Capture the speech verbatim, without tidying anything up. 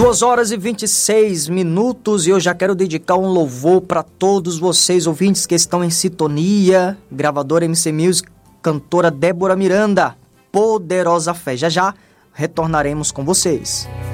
duas horas e vinte e seis minutos e eu já quero dedicar um louvor para todos vocês, ouvintes que estão em sintonia. Gravadora M C Music, cantora Débora Miranda, Poderosa Fé. Já já retornaremos com vocês.